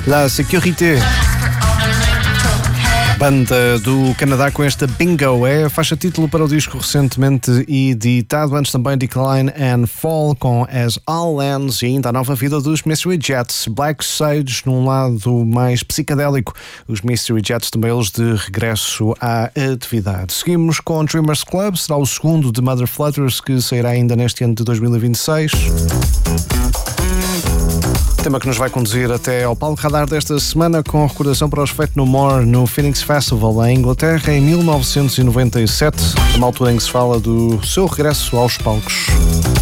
La Sécurité. Banda do Canadá com esta Bingo, é a faixa título para o disco recentemente editado, antes também Decline and Fall com As All Ends e ainda a nova vida dos Mystery Jets, Black Sage num lado mais psicadélico, os Mystery Jets também eles de regresso à atividade. Seguimos com Dreamers Club, será o segundo de Mother Flutters que sairá ainda neste ano de 2026. Tema que nos vai conduzir até ao palco radar desta semana com recordação para os Faith No More no Phoenix Festival em Inglaterra em 1997, uma altura em que se fala do seu regresso aos palcos.